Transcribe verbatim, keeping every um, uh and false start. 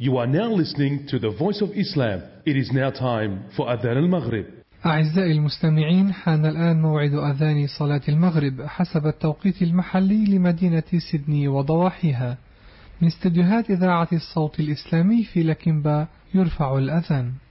You are now listening to the Voice of Islam. It is now time for Adhan al-Maghrib. أعزائي المستمعين، حان الآن موعد أذان صلاة المغرب حسب التوقيت المحلي لمدينة سيدني وضواحيها. من استديوهات إذاعة الصوت الإسلامي في لكنبا يرفع الأذان.